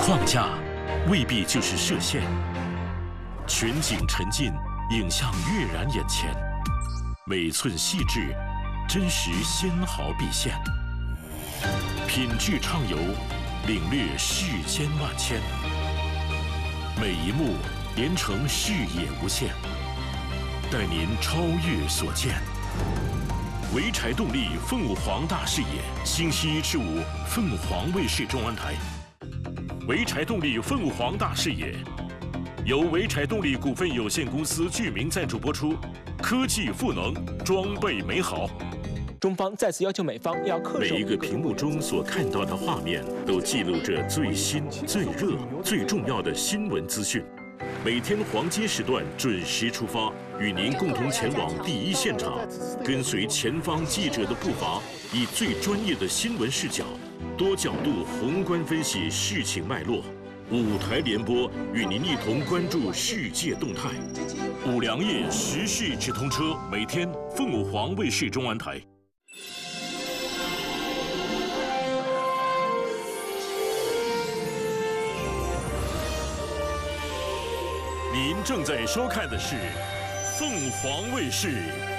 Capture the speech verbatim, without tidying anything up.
框架未必就是射线，全景沉浸，影像跃然眼前，每寸细致，真实纤毫毕现，品质畅游，领略世间万千，每一幕连成视野无限，带您超越所见。潍柴动力凤凰大视野，星期一至五凤凰卫视中文台。潍柴动力凤凰大视野，由潍柴动力股份有限公司剧名赞助播出，科技赋能，装备美好。 中方再次要求美方要恪守。 每一个屏幕中所看到的画面，都记录着最新、最热、最重要的新闻资讯。每天黄金时段准时出发，与您共同前往第一现场，跟随前方记者的步伐，以最专业的新闻视角，多角度宏观分析事情脉络。五台联播，与您一同关注世界动态。五粮液时事直通车，每天凤凰卫视中文台。您正在收看的是凤凰卫视